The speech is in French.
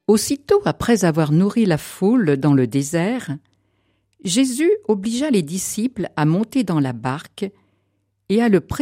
Aussitôt après avoir nourri la foule dans le désert, Jésus obligea les disciples à monter dans la barque et à le